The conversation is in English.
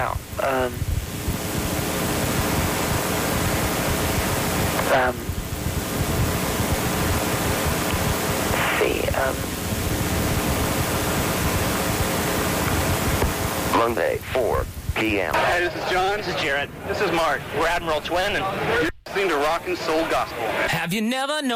out. Let's see, Monday, 4 p.m. Hey, this is John. This is Jarrett. This is Mark. We're Admiral Twin, and You're listening to Rock and Soul Gospel. Have you never known?